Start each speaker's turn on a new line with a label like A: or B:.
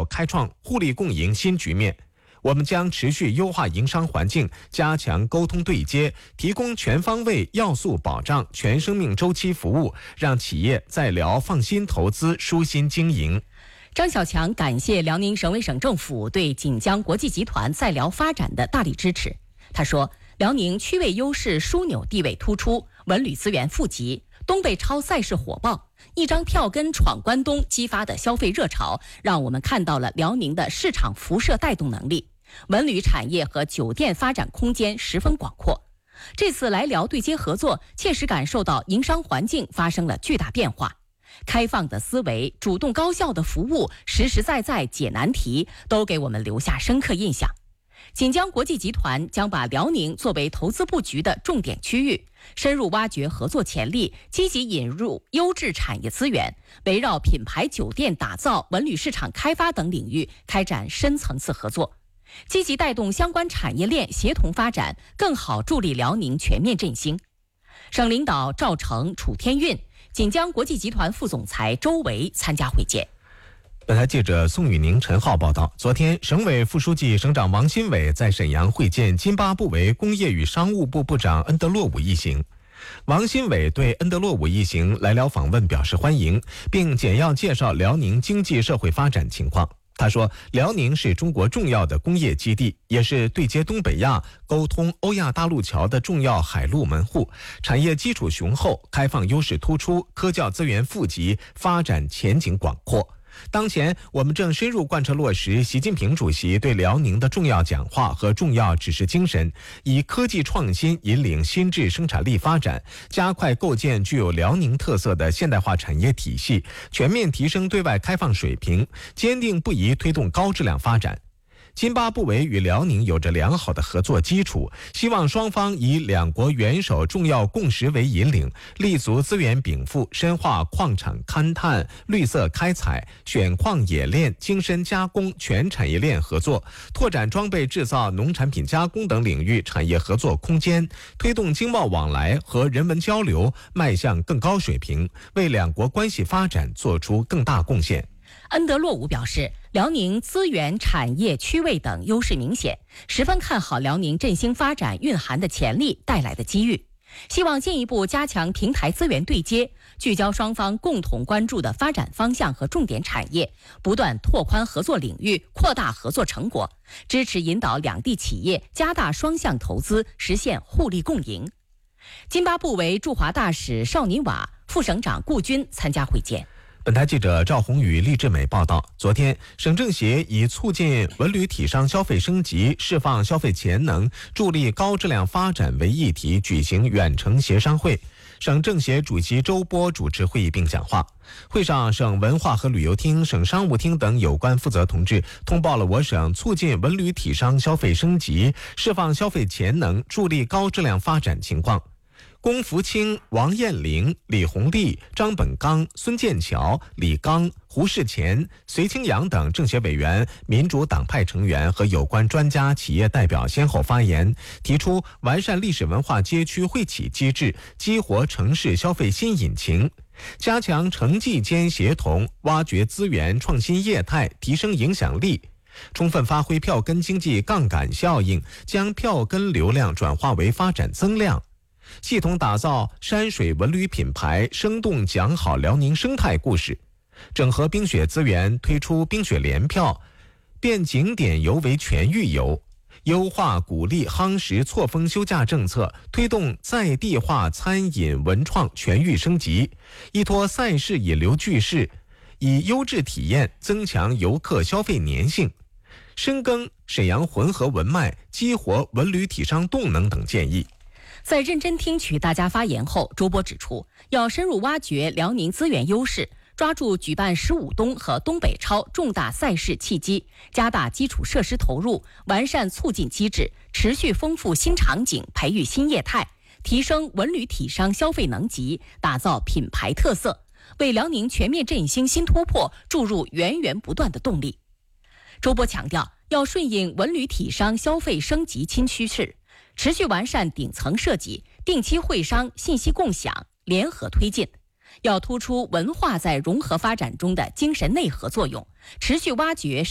A: 手开创互利共赢新局面。我们将持续优化营商环境，加强沟通对接，提供全方位要素保障、全生命周期服务，让企业在辽放心投资、舒心经营。
B: 张小强感谢辽宁省委省政府对锦江国际集团在辽发展的大力支持。他说，辽宁区位优势枢纽地位突出，文旅资源富集，东北超赛事火爆，一张票根闯关东激发的消费热潮，让我们看到了辽宁的市场辐射带动能力。文旅产业和酒店发展空间十分广阔。这次来辽对接合作，切实感受到营商环境发生了巨大变化。开放的思维、主动高效的服务、实实在在解难题，都给我们留下深刻印象。锦江国际集团将把辽宁作为投资布局的重点区域，深入挖掘合作潜力，积极引入优质产业资源，围绕品牌酒店打造、文旅市场开发等领域开展深层次合作，积极带动相关产业链协同发展，更好助力辽宁全面振兴。省领导赵成、楚天运、锦江国际集团副总裁周维参加会见。
A: 本台记者宋宇宁、陈浩报道，昨天，省委副书记、省长王新伟在沈阳会见津巴布韦工业与商务部部长恩德洛伍一行。王新伟对恩德洛伍一行来辽访问表示欢迎，并简要介绍辽宁经济社会发展情况。他说，辽宁是中国重要的工业基地，也是对接东北亚、沟通欧亚大陆桥的重要海陆门户，产业基础雄厚，开放优势突出，科教资源富集，发展前景广阔。当前，我们正深入贯彻落实习近平主席对辽宁的重要讲话和重要指示精神，以科技创新引领新质生产力发展，加快构建具有辽宁特色的现代化产业体系，全面提升对外开放水平，坚定不移推动高质量发展。津巴布韦与辽宁有着良好的合作基础，希望双方以两国元首重要共识为引领，立足资源禀赋，深化矿产勘探、绿色开采、选矿冶炼、精深加工全产业链合作，拓展装备制造、农产品加工等领域产业合作空间，推动经贸往来和人文交流迈向更高水平，为两国关系发展做出更大贡献。
B: 恩德洛伍表示，辽宁资源、产业、区位等优势明显，十分看好辽宁振兴发展蕴含的潜力带来的机遇，希望进一步加强平台资源对接，聚焦双方共同关注的发展方向和重点产业，不断拓宽合作领域，扩大合作成果，支持引导两地企业加大双向投资，实现互利共赢。津巴布韦驻华大使邵尼瓦、副省长顾军参加会见。
A: 本台记者赵宏宇、厉志美报道，昨天，省政协以促进文旅体商消费升级、释放消费潜能、助力高质量发展为议题举行远程协商会。省政协主席周波主持会议并讲话。会上，省文化和旅游厅、省商务厅等有关负责同志通报了我省促进文旅体商消费升级、释放消费潜能、助力高质量发展情况。龚福清、王艳玲、李红丽、张本刚、孙剑桥、李刚、胡世前、隋清扬等政协委员、民主党派成员和有关专家、企业代表先后发言，提出完善历史文化街区惠企机制，激活城市消费新引擎，加强城际间协同，挖掘资源创新业态，提升影响力，充分发挥票根经济杠杆效应，将票根流量转化为发展增量，系统打造山水文旅品牌，生动讲好辽宁生态故事，整合冰雪资源，推出冰雪联票，变景点游为全域游，优化鼓励夯实错峰休假政策，推动在地化餐饮文创全域升级，依托赛事引流聚势，以优质体验增强游客消费粘性，深耕沈阳浑河文脉，激活文旅体商动能等建议。
B: 在认真听取大家发言后，周波指出，要深入挖掘辽宁资源优势，抓住举办15冬和东北超重大赛事契机，加大基础设施投入，完善促进机制，持续丰富新场景，培育新业态，提升文旅体商消费能级，打造品牌特色，为辽宁全面振兴新突破注入源源不断的动力。周波强调，要顺应文旅体商消费升级新趋势，持续完善顶层设计，定期会商信息共享，联合推进。要突出文化在融合发展中的精神内核作用，持续挖掘